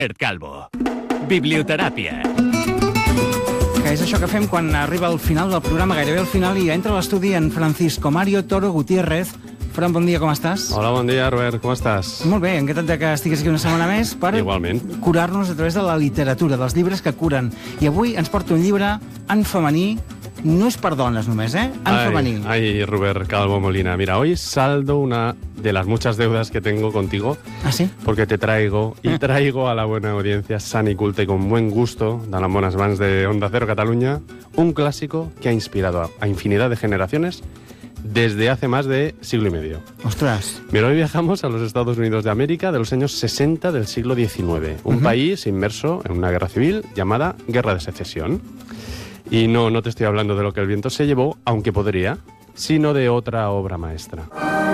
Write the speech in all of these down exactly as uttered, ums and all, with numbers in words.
Robert Calvo. Biblioteràpia. Que és això que fem quan arriba al final del programa, gairebé al final, i entra a l'estudi en Francisco Mario Toro Gutiérrez. Fran, bon dia, com estàs? Hola, bon dia, Robert, com estàs? Molt bé, encantat de que estigues aquí una setmana més per Igualment. curar-nos a través de la literatura, dels llibres que curen. I avui ens porta un llibre en femení, no és per dones només, eh? En ay, femení. Ay, Robert Calvo Molina, mira, hoy saldo una de las muchas deudas que tengo contigo. ¿Ah, sí? Porque te traigo y traigo a la buena audiencia sana y culta y con buen gusto de las bones mans de Onda Cero Cataluña un clásico que ha inspirado a, a infinidad de generaciones desde hace más de siglo y medio. Ostras. Mira, hoy viajamos a los Estados Unidos de América de los años sesenta del siglo diecinueve, un uh-huh. país inmerso en una guerra civil llamada Guerra de Secesión. Y no, no te estoy hablando de lo que el viento se llevó, aunque podría, sino de otra obra maestra.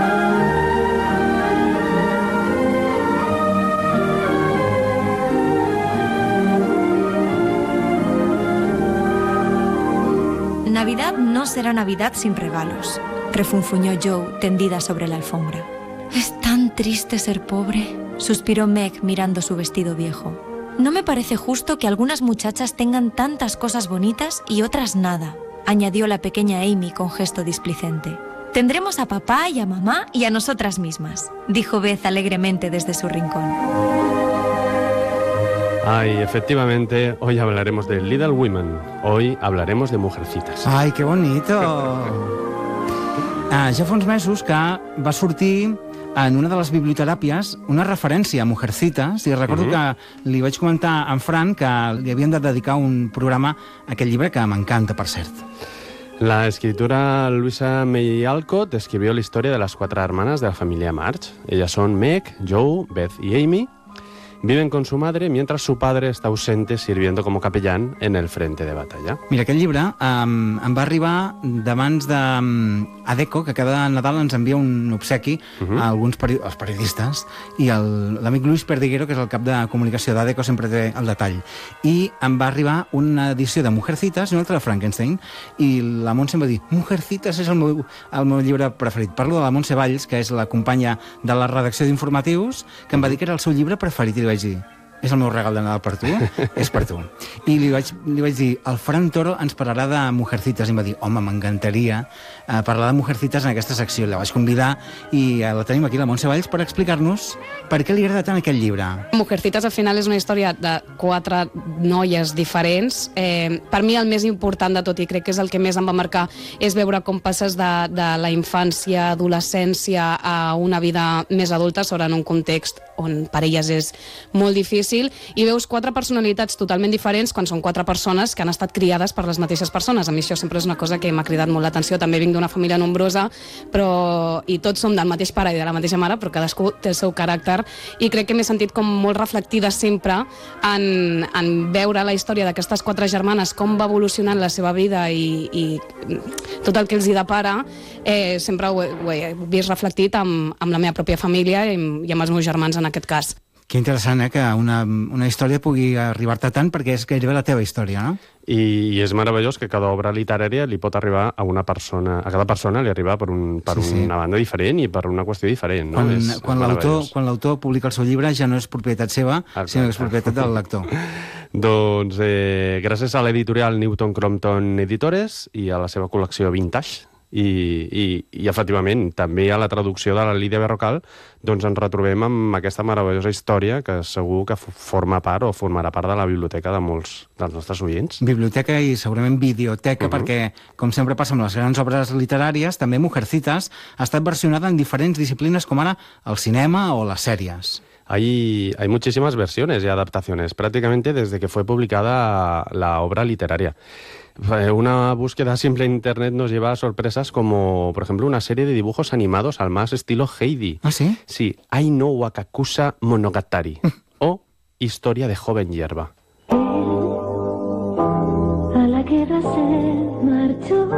Navidad no será Navidad sin regalos, refunfuñó Joe, tendida sobre la alfombra. Es tan triste ser pobre, suspiró Meg mirando su vestido viejo. No me parece justo que algunas muchachas tengan tantas cosas bonitas y otras nada, añadió la pequeña Amy con gesto displicente. Tendremos a papá y a mamá y a nosotras mismas, dijo Beth alegremente desde su rincón. Ay, efectivamente, hoy hablaremos de Little Women. Hoy hablaremos de Mujercitas. Ai, que bonito! Ah, ja fa uns mesos que va sortir en una de les biblioteràpies una referència a Mujercitas, i recordo uh-huh. que li vaig comentar a en Fran que li havien de dedicar un programa a aquest llibre que m'encanta, per cert. La escritora Louisa May Alcott escribió la historia de las cuatro hermanas de la familia March. Ellas son Meg, Joe, Beth y Amy. Viven con su madre mientras su padre está ausente sirviendo como capellán en el frente de batalla. Mira, aquest llibre um, em va arribar de mans de um, Adecco, que cada Nadal ens envia un obsequi uh-huh. a alguns peri als periodistes, i l'amic Luis Perdiguero, que és el cap de comunicació d'Adecco, sempre té el detall. I em va arribar una edició de Mujercitas i una altra de Frankenstein, i la Montse em va dir, Mujercitas és el meu, el meu llibre preferit. Parlo de la Montse Valls, que és la companya de la redacció d'informatius, que em va dir que era el seu llibre preferit, i li vaig dir, és el meu regal de Nadal per tu? És per tu. I li vaig, li vaig dir, el Fran Toro ens parlarà de Mujercitas, i em va dir, home, m'encantaria eh, parlar de Mujercitas en aquesta secció. La vaig convidar i eh, la tenim aquí, la Montse Valls, per explicar-nos per què li agrada tant aquest llibre. Mujercitas al final és una història de quatre noies diferents. Eh, per mi el més important de tot, i crec que és el que més em va marcar, és veure com passes de, de la infància, adolescència a una vida més adulta, sobre en un context on per elles és molt difícil, i veus quatre personalitats totalment diferents quan són quatre persones que han estat criades per les mateixes persones. A mi això sempre és una cosa que m'ha cridat molt l'atenció. També vinc d'una família nombrosa, però i tots som del mateix pare i de la mateixa mare, però cadascú té el seu caràcter, i crec que m'he sentit com molt reflectida sempre en, en veure la història d'aquestes quatre germanes, com va evolucionant la seva vida i, i tot el que els hi depara. Eh, sempre ho he, ho he vist reflectit amb, amb la meva pròpia família i, i amb els meus germans en aquest cas. Que interessant, eh, que una, una història pugui arribar-te tant, perquè és gairebé la teva història, no? I, I és meravellós que cada obra literària li pot arribar a una persona, a cada persona li arriba per, un, per sí, sí. una banda diferent i per una qüestió diferent, no? Quan, és, quan l'autor publica el seu llibre ja no és propietat seva, Exacte. sinó que és propietat del lector. Doncs eh, gràcies a l'editorial Newton Crompton Editores i a la seva col·lecció Vintage, I, i, i efectivament també a la traducció de la Lídia Berrocal, doncs ens retrobem amb aquesta meravellosa història que segur que forma part o formarà part de la biblioteca de molts dels nostres oients. Biblioteca i segurament videoteca, uh-huh. perquè, com sempre passa amb les grans obres literàries, també Mujercitas ha estat versionada en diferents disciplines, com ara el cinema o les sèries. Hay, hay muchísimas versiones y adaptaciones, prácticamente desde que fue publicada la obra literaria. Una búsqueda simple en internet nos lleva a sorpresas como, por ejemplo, una serie de dibujos animados al más estilo Heidi. ¿Ah, sí? Sí, Ai no Wakakusa Monogatari, o Historia de joven hierba. A la guerra se marchó,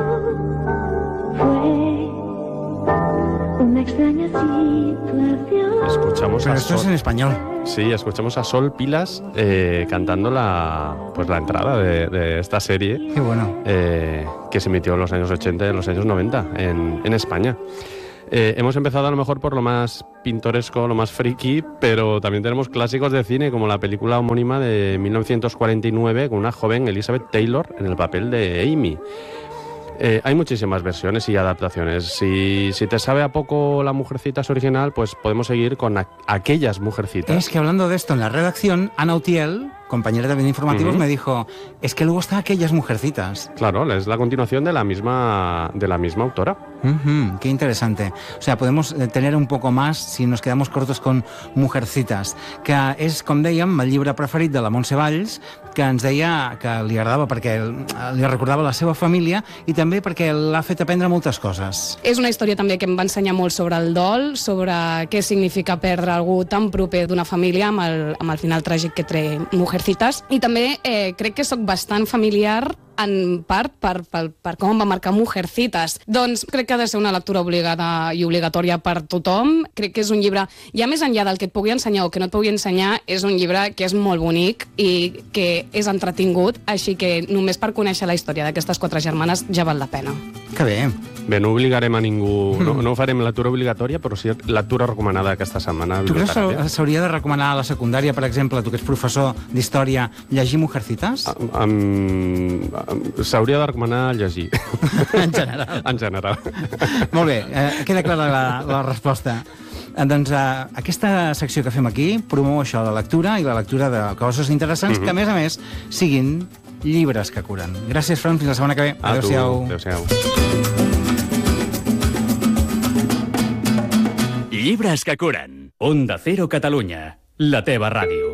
fue una extraña situación. Escuchamos Pero a esto Sol... es en español. Sí, escuchamos a Sol Pilas eh, cantando la, pues la entrada de, de esta serie. Qué bueno. Eh, que se emitió en los años ochenta y en los años noventa en, en España. Eh, hemos empezado a lo mejor por lo más pintoresco, lo más friki, pero también tenemos clásicos de cine, como la película homónima de mil novecientos cuarenta y nueve, con una joven Elizabeth Taylor en el papel de Amy. Eh, hay muchísimas versiones y adaptaciones. Si, si te sabe a poco la Mujercitas original, pues podemos seguir con a, aquellas Mujercitas. Es que hablando de esto en la redacción, Ana Utiel, compañera también de informativos, uh-huh. me dijo, es que luego está aquellas Mujercitas. Claro, es la continuación de la misma, de la misma autora. Uh-huh, qué interesante. O sea, podemos tener un poco más si nos quedamos cortos con Mujercitas, que és, com dèiem, el llibre preferit de la Montse Valls, que ens deia que li agradava perquè li recordava la seva família i també perquè l'ha fet aprendre moltes coses. És una història també que em va ensenyar molt sobre el dol, sobre què significa perdre algú tan proper d'una família amb el, amb el final tràgic que té Mujercitas. I també eh, crec que sóc bastant familiar en part per, per, per com em va marcar Mujercitas. Doncs crec que ha de ser una lectura obligada i obligatòria per tothom. Crec que és un llibre, ja més enllà del que et pugui ensenyar o que no et pugui ensenyar, és un llibre que és molt bonic i que és entretingut, així que només per conèixer la història d'aquestes quatre germanes ja val la pena. Que bé. Bé, no obligarem a ningú, no, no farem lectura obligatòria, però sí lectura recomanada aquesta setmana. Tu creus que s'hauria de recomanar a la secundària, per exemple, tu que ets professor d'història, llegir Mujercitas? Um, S'hauria de recomanar llegir. En general. En general. Molt bé, eh, queda clara la, la resposta. Eh, doncs eh, aquesta secció que fem aquí promou això, la lectura i la lectura de coses interessants mm-hmm. que, a més a més, siguin llibres que curen. Gràcies, Fran, fins la setmana que ve. A Adéu-siau. tu, adéu-siau. Llibres que curen. Onda Cero Catalunya. La teva ràdio.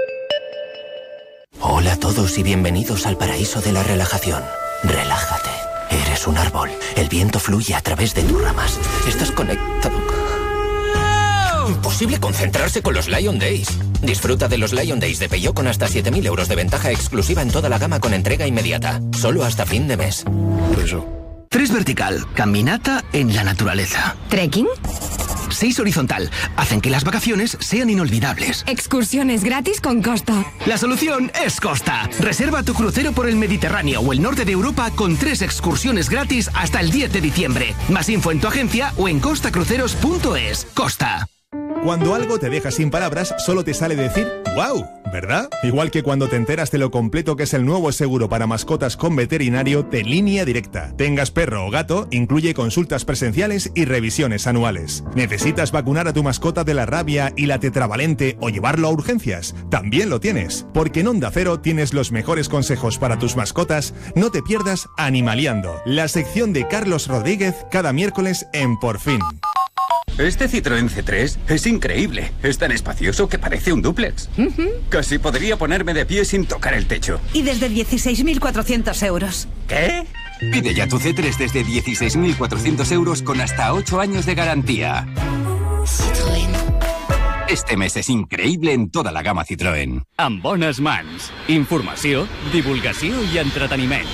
Hola a todos y bienvenidos al paraíso de la relajación. Relájate. Eres un árbol. El viento fluye a través de tus ramas. Estás conectado. Imposible concentrarse con los Lion Days. Disfruta de los Lion Days de Peugeot con hasta siete mil euros de ventaja exclusiva en toda la gama con entrega inmediata. Solo hasta fin de mes. Tres vertical. Caminata en la naturaleza. ¿Trekking? Seis horizontal. Hacen que las vacaciones sean inolvidables. Excursiones gratis con Costa. La solución es Costa. Reserva tu crucero por el Mediterráneo o el norte de Europa con tres excursiones gratis hasta el diez de diciembre. Más info en tu agencia o en costa cruceros punto es. Costa. Cuando algo te deja sin palabras, solo te sale decir ¡wow! ¿Verdad? Igual que cuando te enteras de lo completo que es el nuevo seguro para mascotas con veterinario de Línea Directa. Tengas perro o gato, incluye consultas presenciales y revisiones anuales. ¿Necesitas vacunar a tu mascota de la rabia y la tetravalente o llevarlo a urgencias? También lo tienes, porque en Onda Cero tienes los mejores consejos para tus mascotas. No te pierdas Animaliando, la sección de Carlos Rodríguez cada miércoles en Por Fin. Este Citroën C tres es increíble. Es tan espacioso que parece un dúplex. Uh-huh. Casi podría ponerme de pie sin tocar el techo. Y desde dieciséis mil cuatrocientos euros. ¿Qué? Pide ya tu C tres desde dieciséis mil cuatrocientos euros con hasta ocho años de garantía. Citroën. Este mes és increïble en tota la gamma Citroën. Amb bones mans. Informació, divulgació i entreteniment.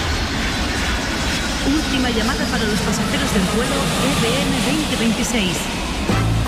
Última llamada para los pasajeros del vuelo E B N veinte veintiséis.